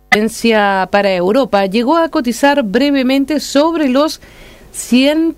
Para Europa llegó a cotizar brevemente sobre los $100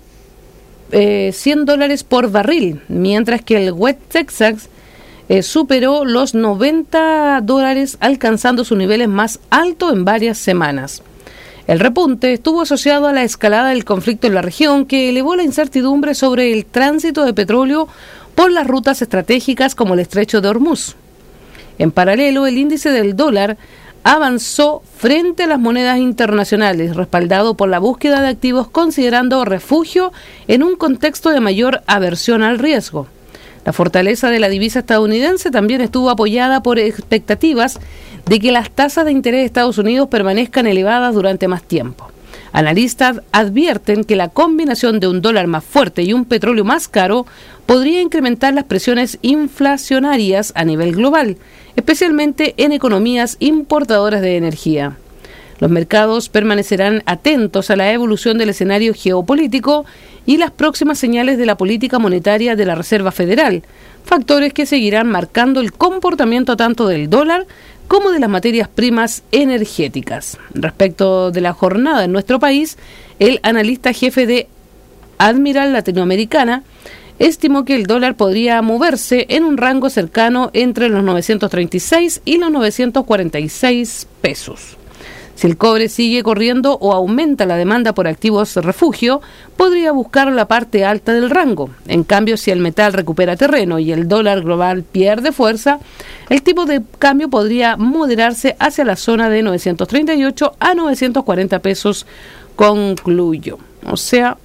por barril, mientras que el West Texas superó los $90, alcanzando sus niveles más altos en varias semanas. El repunte estuvo asociado a la escalada del conflicto en la región, que elevó la incertidumbre sobre el tránsito de petróleo por las rutas estratégicas como el Estrecho de Hormuz. En paralelo, el índice del dólar avanzó frente a las monedas internacionales, respaldado por la búsqueda de activos considerando refugio en un contexto de mayor aversión al riesgo. La fortaleza de la divisa estadounidense también estuvo apoyada por expectativas de que las tasas de interés de Estados Unidos permanezcan elevadas durante más tiempo. Analistas advierten que la combinación de un dólar más fuerte y un petróleo más caro podría incrementar las presiones inflacionarias a nivel global, especialmente en economías importadoras de energía. Los mercados permanecerán atentos a la evolución del escenario geopolítico y las próximas señales de la política monetaria de la Reserva Federal, factores que seguirán marcando el comportamiento tanto del dólar como de las materias primas energéticas. Respecto de la jornada en nuestro país, el analista jefe de Admiral Latinoamericana estimó que el dólar podría moverse en un rango cercano entre los 936 y los 946 pesos. Si el cobre sigue corriendo o aumenta la demanda por activos refugio, podría buscar la parte alta del rango. En cambio, si el metal recupera terreno y el dólar global pierde fuerza, el tipo de cambio podría moderarse hacia la zona de 938 a 940 pesos, concluyó. O sea,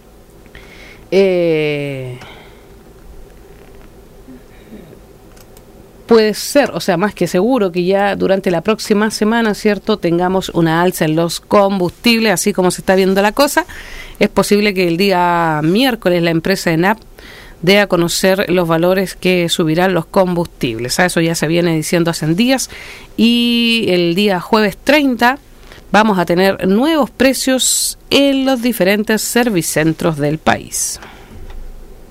puede ser, o sea, más que seguro que ya durante la próxima semana, ¿cierto?, tengamos una alza en los combustibles, así como se está viendo la cosa. Es posible que el día miércoles la empresa ENAP dé a conocer los valores que subirán los combustibles. Eso ya se viene diciendo hace días. Y el día jueves 30 vamos a tener nuevos precios en los diferentes servicentros del país.